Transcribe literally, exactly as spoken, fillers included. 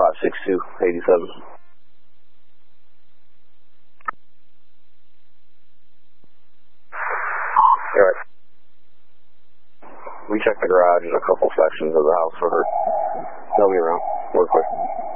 five six two, eighty-seven. All right. We checked the garage and a couple sections of the house for her. They'll be around. Work quick.